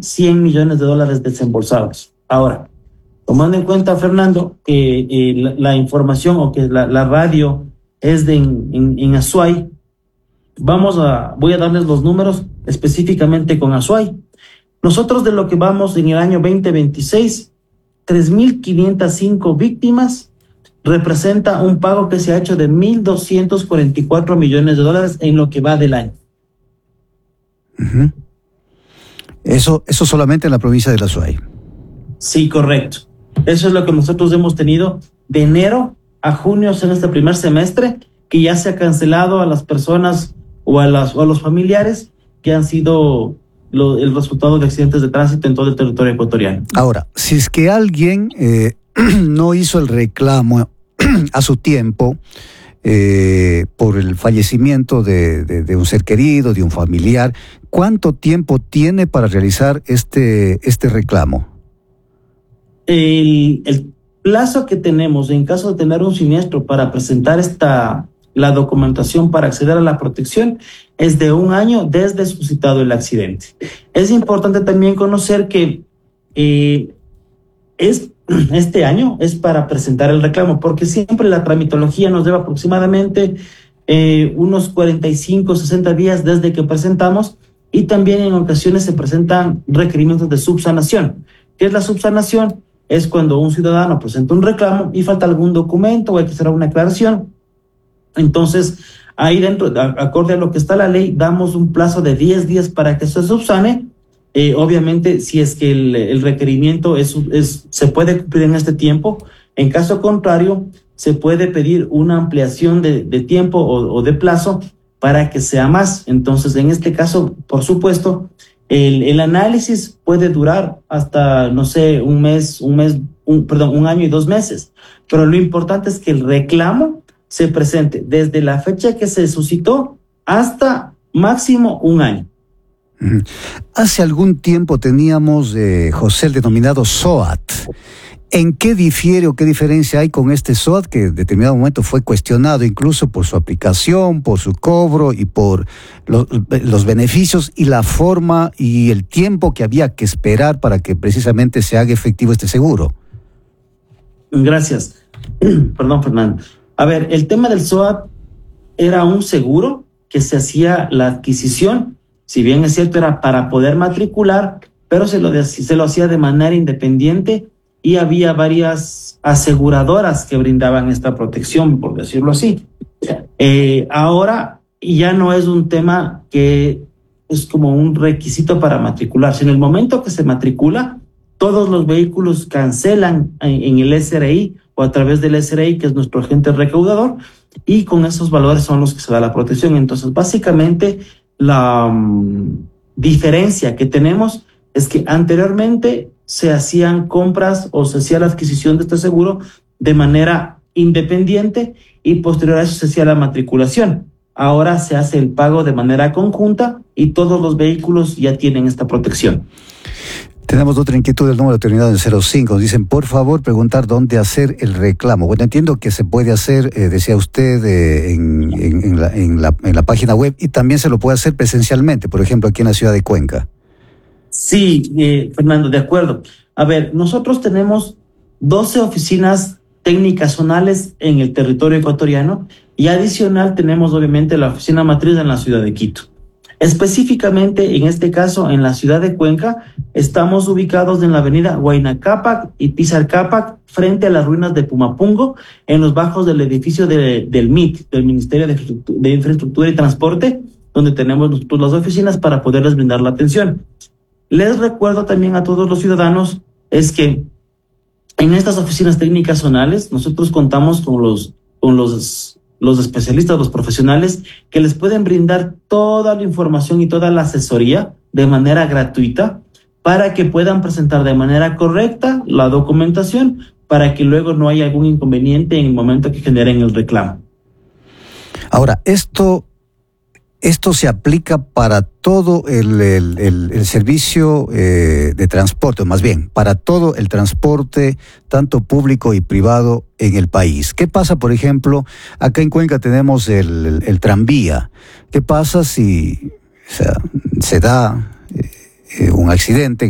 100 millones de dólares desembolsados. Ahora, tomando en cuenta, Fernando, que la información o que la radio es en Azuay, voy a darles los números específicamente con Azuay. Nosotros de lo que vamos en el año 2026, 3.505 víctimas, representa un pago que se ha hecho de 1.244 millones de dólares en lo que va del año. Uh-huh. Eso solamente en la provincia de La Azuay. Sí, correcto. Eso es lo que nosotros hemos tenido de enero a junio en este primer semestre, que ya se ha cancelado a las personas o a los familiares que han sido el resultado de accidentes de tránsito en todo el territorio ecuatoriano. Ahora, si es que alguien no hizo el reclamo a su tiempo por el fallecimiento de un ser querido, de un familiar, ¿cuánto tiempo tiene para realizar este reclamo? El plazo que tenemos en caso de tener un siniestro para presentar la documentación para acceder a la protección es de 1 año desde suscitado el accidente. Es importante también conocer que este año es para presentar el reclamo, porque siempre la tramitología nos lleva aproximadamente unos 45, 60 días desde que presentamos, y también en ocasiones se presentan requerimientos de subsanación. ¿Qué es la subsanación? Es cuando un ciudadano presenta un reclamo y falta algún documento o hay que hacer una aclaración. Entonces, ahí dentro, acorde a lo que está la ley, damos un plazo de 10 días para que se subsane. Obviamente, si es que el requerimiento se puede cumplir en este tiempo. En caso contrario, se puede pedir una ampliación de tiempo o de plazo para que sea más. Entonces, en este caso, por supuesto, el análisis puede durar hasta, no sé, un año y 2 meses. Pero lo importante es que el reclamo se presente desde la fecha que se suscitó hasta máximo 1 año. Hace algún tiempo teníamos, José, el denominado SOAT. ¿En qué difiere o qué diferencia hay con este SOAT que en determinado momento fue cuestionado incluso por su aplicación, por su cobro y por los beneficios y la forma y el tiempo que había que esperar para que precisamente se haga efectivo este seguro? Gracias. Perdón, Fernando. A ver, el tema del SOAT era un seguro que se hacía la adquisición, si bien es cierto era para poder matricular, pero se lo hacía de manera independiente y había varias aseguradoras que brindaban esta protección, por decirlo así. Ahora ya no es un tema que es como un requisito para matricularse. En el momento que se matricula, todos los vehículos cancelan en el SRI o a través del SRI, que es nuestro agente recaudador, y con esos valores son los que se da la protección. Entonces, básicamente, la diferencia que tenemos es que anteriormente se hacían compras o se hacía la adquisición de este seguro de manera independiente y posterior a eso se hacía la matriculación. Ahora se hace el pago de manera conjunta y todos los vehículos ya tienen esta protección. Tenemos otra inquietud del número terminado en 05. Dicen, por favor, preguntar dónde hacer el reclamo. Bueno, entiendo que se puede hacer, decía usted, en la página web, y también se lo puede hacer presencialmente, por ejemplo, aquí en la ciudad de Cuenca. Sí, Fernando, de acuerdo. A ver, nosotros tenemos 12 oficinas técnicas zonales en el territorio ecuatoriano y adicional tenemos obviamente la oficina matriz en la ciudad de Quito. Específicamente, en este caso, en la ciudad de Cuenca, estamos ubicados en la avenida Huayna Cápac y Pizar Cápac, frente a las ruinas de Pumapungo, en los bajos del edificio del MIT, del Ministerio de Infraestructura y Transporte, donde tenemos nosotros las oficinas para poderles brindar la atención. Les recuerdo también a todos los ciudadanos es que en estas oficinas técnicas zonales nosotros contamos con los especialistas, los profesionales que les pueden brindar toda la información y toda la asesoría de manera gratuita para que puedan presentar de manera correcta la documentación para que luego no haya algún inconveniente en el momento que generen el reclamo. Ahora, esto se aplica para todo el servicio de transporte, más bien, para todo el transporte, tanto público y privado en el país. ¿Qué pasa, por ejemplo, acá en Cuenca tenemos el tranvía? ¿Qué pasa si se da un accidente